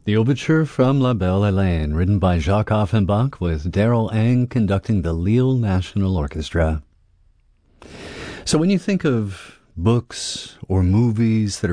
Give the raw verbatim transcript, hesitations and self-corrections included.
The overture from La Belle Hélène, written by Jacques Offenbach, with Daryl Ang conducting the Lille National Orchestra. So when you think of books or movies that are